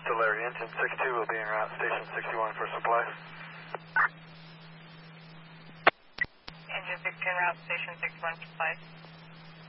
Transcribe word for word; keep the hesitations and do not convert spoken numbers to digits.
to Larry, engine six two will be en route station sixty-one for supply. Engine six two en route station sixty-one for supply.